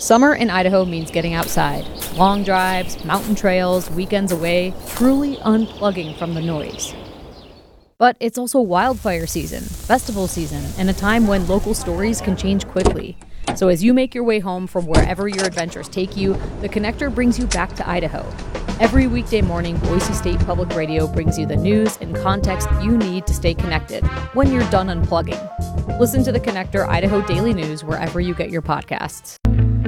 Summer in Idaho means getting outside. Long drives, mountain trails, weekends away, truly unplugging from the noise. But it's also wildfire season, festival season, and a time when local stories can change quickly. So as you make your way home from wherever your adventures take you, The Connector brings you back to Idaho. Every weekday morning, Boise State Public Radio brings you the news and context you need to stay connected when you're done unplugging. Listen to The Connector Idaho Daily News wherever you get your podcasts.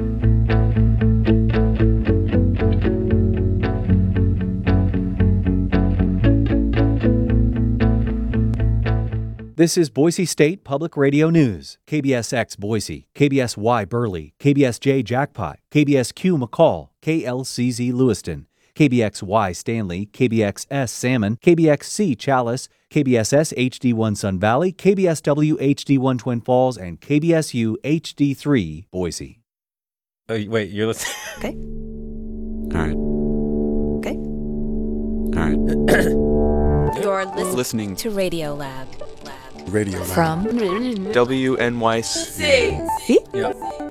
This is Boise State Public Radio News. KBSX Boise, KBSY Burley, KBSJ Jackpot, KBSQ McCall, KLCZ Lewiston, KBXY Stanley, KBXS Salmon, KBXC Chalice, KBSS HD1 Sun Valley, KBSW HD1 Twin Falls, and KBSU HD3 Boise. Wait, you're listening? Okay. All right. Okay. All right. You're Listening to Radio Lab. Radio Lab. From WNYC. See? Yep.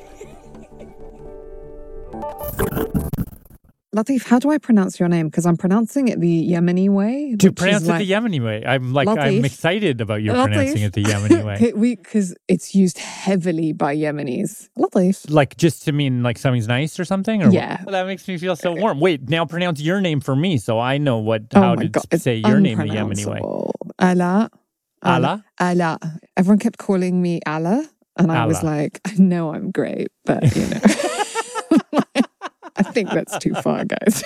Latif, how do I pronounce your name? Because I'm pronouncing it the Yemeni way. To pronounce it the Yemeni way. I'm excited about you pronouncing it the Yemeni way. Because it's used heavily by Yemenis. Latif. Like just to mean like something's nice or something? Or yeah. Well, that makes me feel so warm. Wait, now pronounce your name for me so I know how to say your name the Yemeni way. Allah. Allah? Allah. Everyone kept calling me Allah. And I was like, I know I'm great, but you know. I think that's too far, guys.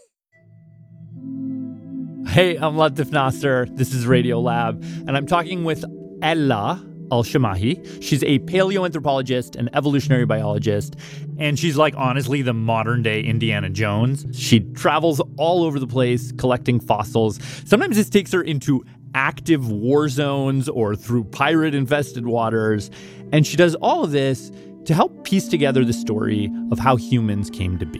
Hey, I'm Latif Nasser. This is Radio Lab. And I'm talking with Ella Al-Shamahi. She's a paleoanthropologist and evolutionary biologist. And she's like, honestly, the modern day Indiana Jones. She travels all over the place collecting fossils. Sometimes this takes her into active war zones or through pirate-infested waters. And she does all of this to help piece together the story of how humans came to be.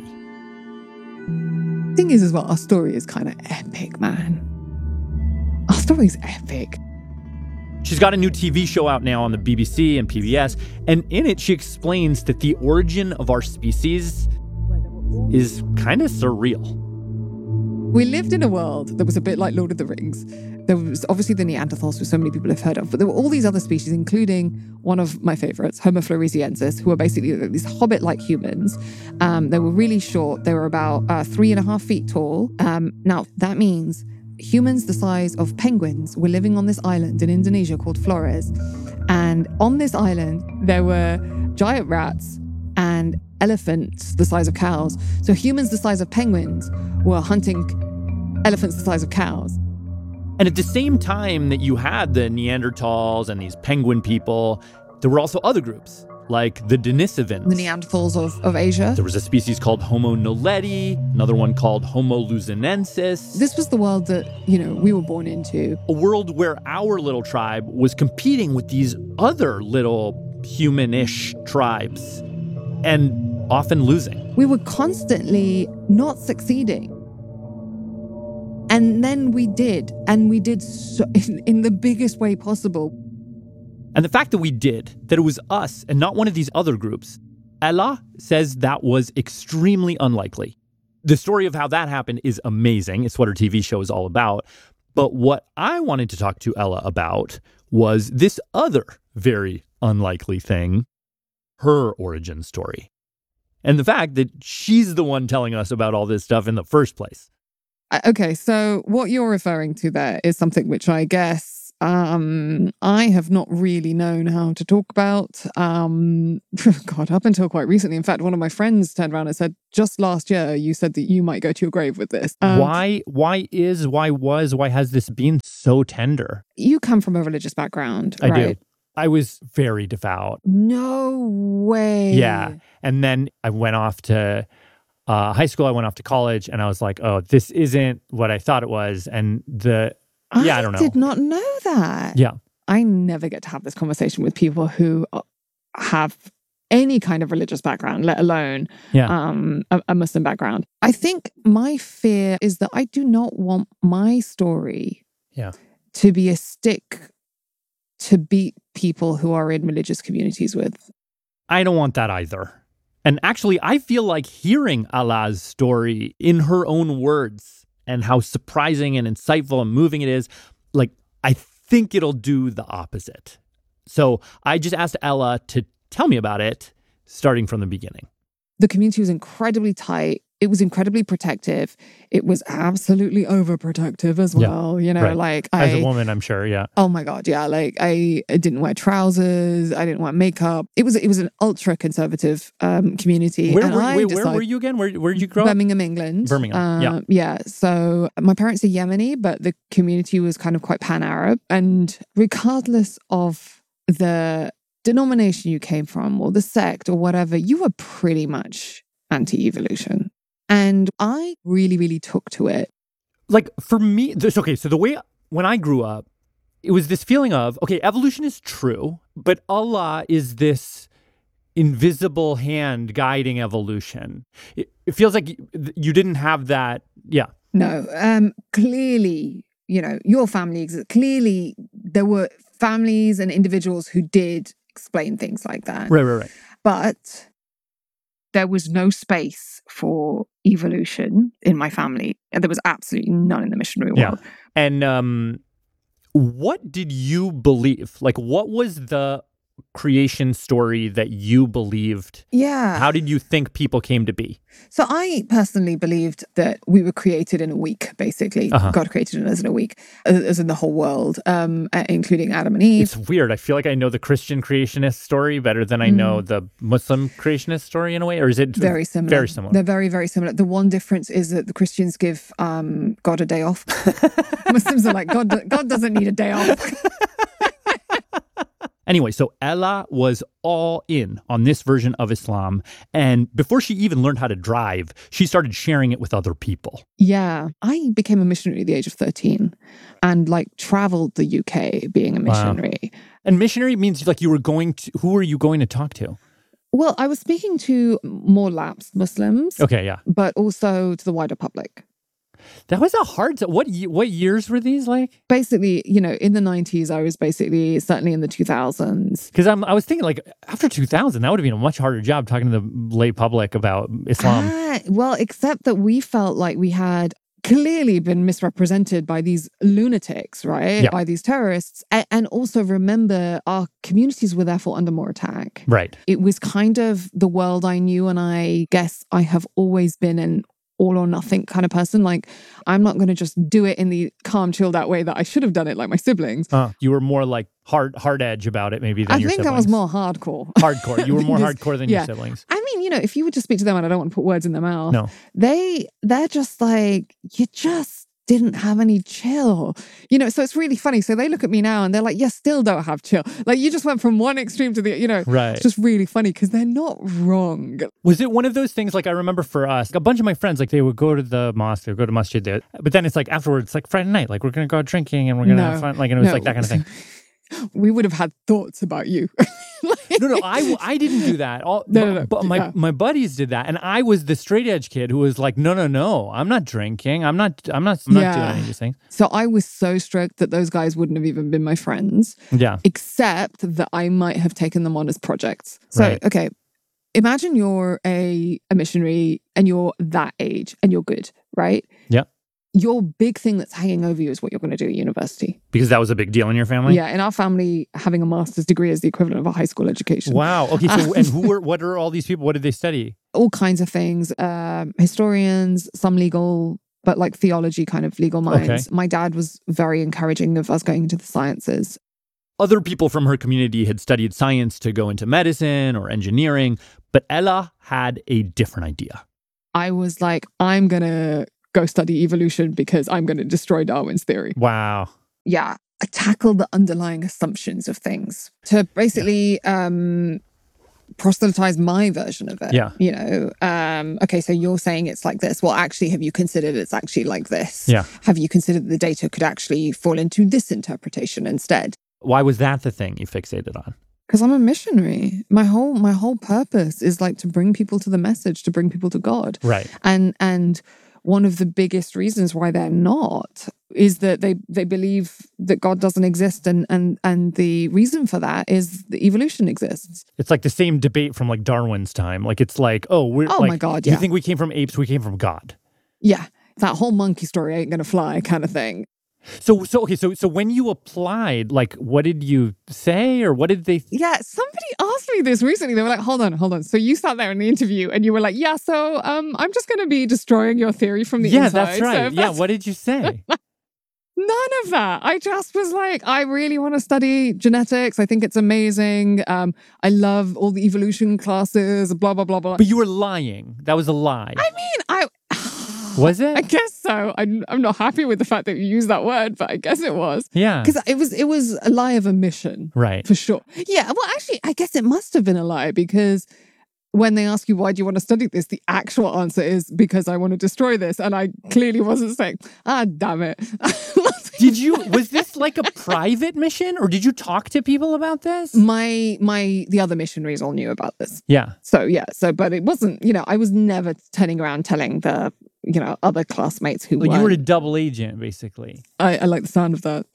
Thing is as well, our story is kind of epic, man. Our story's epic. She's got a new TV show out now on the BBC and PBS, and in it she explains that the origin of our species is kind of surreal. We lived in a world that was a bit like Lord of the Rings. There was obviously the Neanderthals, which so many people have heard of, but there were all these other species, including one of my favorites, Homo floresiensis, who are basically these hobbit-like humans. They were really short. They were about 3.5 feet tall. Now, that means humans the size of penguins were living on this island in Indonesia called Flores. And on this island, there were giant rats and elephants the size of cows. So humans the size of penguins were hunting elephants the size of cows. And at the same time that you had the Neanderthals and these penguin people, there were also other groups, like the Denisovans. The Neanderthals of Asia. There was a species called Homo naledi, another one called Homo luzonensis. This was the world that, we were born into. A world where our little tribe was competing with these other little human-ish tribes and often losing. We were constantly not succeeding. And then we did, and we did so in the biggest way possible. And the fact that we did, that it was us and not one of these other groups, Ella says that was extremely unlikely. The story of how that happened is amazing. It's what her TV show is all about. But what I wanted to talk to Ella about was this other very unlikely thing, her origin story. And the fact that she's the one telling us about all this stuff in the first place. Okay, so what you're referring to there is something which I guess I have not really known how to talk about. God, up until quite recently. In fact, one of my friends turned around and said, just last year, you said that you might go to your grave with this. Why has this been so tender? You come from a religious background, I right? do. I was very devout. No way. Yeah. And then I went off to high school, I went off to college, and I was like, oh, this isn't what I thought it was. And I don't know. I did not know that. Yeah. I never get to have this conversation with people who have any kind of religious background, let alone a Muslim background. I think my fear is that I do not want my story to be a stick to beat people who are in religious communities with. I don't want that either. And actually, I feel like hearing Allah's story in her own words and how surprising and insightful and moving it is, like, I think it'll do the opposite. So I just asked Ella to tell me about it, starting from the beginning. The community was incredibly tight. It was incredibly protective. It was absolutely overprotective as well. Right. Like as a woman, I'm sure, yeah. Oh my God, yeah. Like I didn't wear trousers. I didn't wear makeup. It was an ultra conservative community. Where were you again? Where did you grow up? Birmingham, England. Birmingham, yeah. So my parents are Yemeni, but the community was kind of quite pan-Arab. And regardless of the denomination you came from or the sect or whatever, you were pretty much anti-evolution. And I really, really took to it. Like for me, so the way when I grew up, it was this feeling of, okay, evolution is true, but Allah is this invisible hand guiding evolution. It feels like you didn't have that. Yeah. No, clearly, your family exists. Clearly, there were families and individuals who did explain things like that. Right. But there was no space for evolution in my family. And there was absolutely none in the missionary world. And what did you believe? Like, what was the creation story that you believed? Yeah. How did you think people came to be? So I personally believed that we were created in a week, basically. God created us in a week, as in the whole world, including Adam and Eve. It's weird. I feel like I know the Christian creationist story better than I know the Muslim creationist story in a way. Or is it very similar? Very similar. They're very, very similar. The one difference is that the Christians give God a day off. Muslims are like, God doesn't need a day off. Anyway, so Ella was all in on this version of Islam. And before she even learned how to drive, she started sharing it with other people. Yeah. I became a missionary at the age of 13 and traveled the UK being a missionary. Wow. And missionary means like you were going to, who were you going to talk to? Well, I was speaking to more lapsed Muslims. Okay, yeah. But also to the wider public. That was a hard... What years were these like? Basically, in the 90s, I was basically certainly in the 2000s. Because I was thinking after 2000, that would have been a much harder job talking to the lay public about Islam. Well, except that we felt like we had clearly been misrepresented by these lunatics, right? Yeah. By these terrorists. And also remember, our communities were therefore under more attack. Right. It was kind of the world I knew, and I guess I have always been an all or nothing kind of person. Like, I'm not going to just do it in the calm, chilled out way that I should have done it like my siblings. You were more like hard edge about it maybe than your siblings. I think I was more hardcore. Hardcore. You were more hardcore than your siblings. I mean, if you were to speak to them, and I don't want to put words in their mouth, no, they're just like, you just didn't have any chill. So it's really funny. So they look at me now and they're like, still don't have chill. Like, you just went from one extreme to the, Right. It's just really funny because they're not wrong. Was it one of those things, like I remember for us, a bunch of my friends, like they would go to the mosque, they would go to masjid there, but then it's like afterwards, like Friday night, like we're going to go out drinking and we're going to have fun. Like, and it was like that kind of thing. We would have had thoughts about you. No, I didn't do that. But my buddies did that, and I was the straight edge kid who was like, no, I'm not drinking. I'm not doing any of these things. So I was so strict that those guys wouldn't have even been my friends. Yeah. Except that I might have taken them on as projects. So, right. Okay, imagine you're a missionary and you're that age and you're good, right? Yeah. Your big thing that's hanging over you is what you're going to do at university. Because that was a big deal in your family? Yeah, in our family, having a master's degree is the equivalent of a high school education. Wow. Okay, so and what are all these people? What did they study? All kinds of things. Historians, some legal, but like theology kind of legal minds. Okay. My dad was very encouraging of us going into the sciences. Other people from her community had studied science to go into medicine or engineering, but Ella had a different idea. I was like, I'm going to go study evolution because I'm going to destroy Darwin's theory. Wow. Yeah. I tackle the underlying assumptions of things to basically proselytize my version of it. Yeah. Okay, so you're saying it's like this. Well, actually, have you considered it's actually like this? Yeah. Have you considered the data could actually fall into this interpretation instead? Why was that the thing you fixated on? Because I'm a missionary. My whole purpose is like to bring people to the message, to bring people to God. Right. And one of the biggest reasons why they're not is that they believe that God doesn't exist, and the reason for that is that evolution exists. It's like the same debate from like Darwin's time. Like it's like, my God, You yeah. think we came from apes? We came from God. Yeah, that whole monkey story ain't gonna fly kind of thing. So when you applied, like, what did you say, or what did they? Yeah, somebody asked me this recently. They were like, hold on. So you sat there in the interview and you were like, yeah, so I'm just going to be destroying your theory from the inside. Yeah, that's right. So What did you say? None of that. I just was like, I really want to study genetics. I think it's amazing. I love all the evolution classes, blah, blah, blah, blah. But you were lying. That was a lie. I mean, Was it? I guess so. I'm not happy with the fact that you used that word, but I guess it was. Yeah. Because it was a lie of omission. Right. For sure. Yeah. Well, actually, I guess it must have been a lie because when they ask you, why do you want to study this? The actual answer is because I want to destroy this. And I clearly wasn't saying, damn it. Was this like a private mission, or did you talk to people about this? The other missionaries all knew about this. Yeah. But it wasn't, I was never turning around telling the, other classmates who Like you were a double agent, basically. I like the sound of that.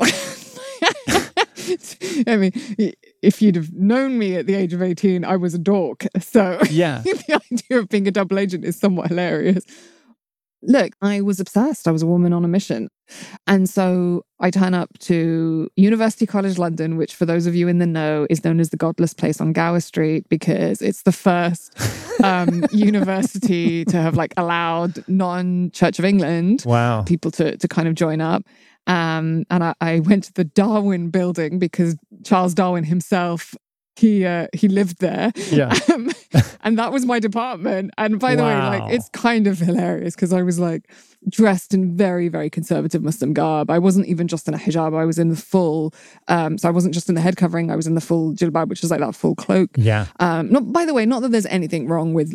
I mean, if you'd have known me at the age of 18, I was a dork. So yeah. The idea of being a double agent is somewhat hilarious. Look, I was obsessed. I was a woman on a mission. And so I turn up to University College London, which for those of you in the know is known as the Godless Place on Gower Street because it's the first university to have like allowed non-Church of England people to kind of join up. And I went to the Darwin building because Charles Darwin himself, he lived there. Yeah. And that was my department. And by the way, like, it's kind of hilarious because I was like dressed in very, very conservative Muslim garb. I wasn't even just in a hijab. I was in the full, so I wasn't just in the head covering. I was in the full jilbab, which is like that full cloak. Yeah. By the way, not that there's anything wrong with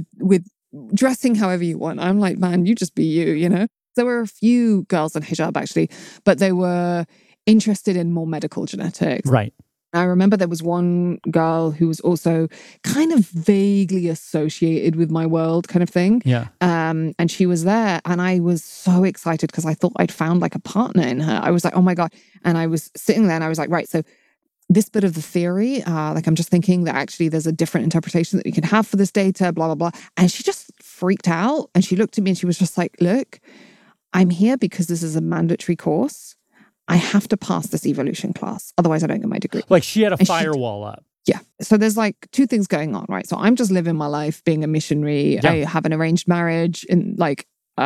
dressing however you want. I'm like, man, you just be you, There were a few girls in hijab actually, but they were interested in more medical genetics. Right. I remember there was one girl who was also kind of vaguely associated with my world kind of thing. Yeah. And she was there and I was so excited because I thought I'd found like a partner in her. I was like, oh my God. And I was sitting there and I was like, right, so this bit of the theory, like I'm just thinking that actually there's a different interpretation that we can have for this data, blah, blah, blah. And she just freaked out and she looked at me and she was just like, look, I'm here because this is a mandatory course. I have to pass this evolution class. Otherwise, I don't get my degree. Like she had a firewall up. Yeah. So there's like two things going on, right? So I'm just living my life being a missionary. Yeah. I have an arranged marriage in like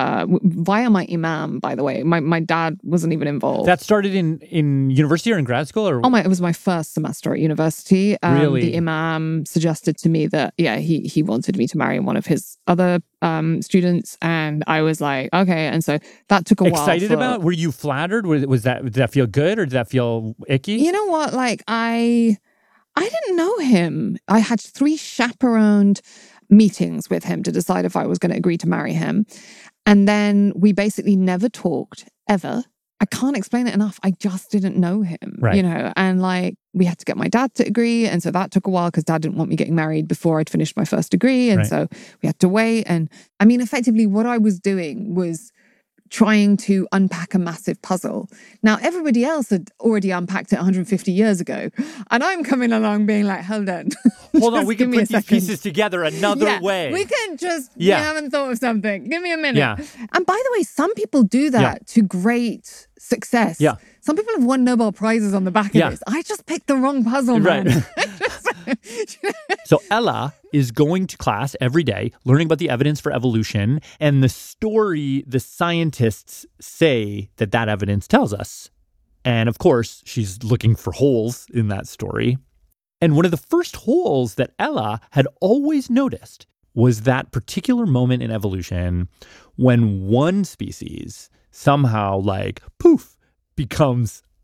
via my imam, by the way. My dad wasn't even involved. That started in university or in grad school? Or? It was my first semester at university. Really? The imam suggested to me that, he wanted me to marry one of his other students. And I was like, okay. And so that took a while. Excited about? Did you flattered? Did that feel good or did that feel icky? You know what? Like I didn't know him. I had 3 chaperoned meetings with him to decide if I was going to agree to marry him. And then we basically never talked ever. I can't explain it enough. I just didn't know him, right. And like we had to get my dad to agree. And so that took a while because dad didn't want me getting married before I'd finished my first degree. And so we had to wait. And I mean, effectively what I was doing was trying to unpack a massive puzzle. Now, everybody else had already unpacked it 150 years ago. And I'm coming along being like, hold on. Hold on, we can put these pieces together another way. We can just, we haven't thought of something. Give me a minute. Yeah. And by the way, some people do that to great success. Yeah. Some people have won Nobel Prizes on the back of this. I just picked the wrong puzzle, man. Right. So Ella is going to class every day, learning about the evidence for evolution and the story the scientists say that evidence tells us. And of course, she's looking for holes in that story. And one of the first holes that Ella had always noticed was that particular moment in evolution when one species somehow, like, poof, becomes